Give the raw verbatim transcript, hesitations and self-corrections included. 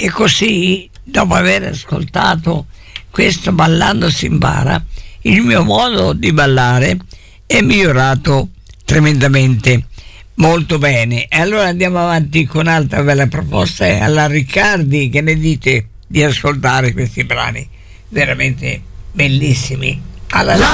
E così, dopo aver ascoltato questo Ballando si impara, il mio modo di ballare è migliorato tremendamente, molto bene. E allora andiamo avanti con un'altra bella proposta. E alla Riccardi, che ne dite di ascoltare questi brani veramente bellissimi? Alla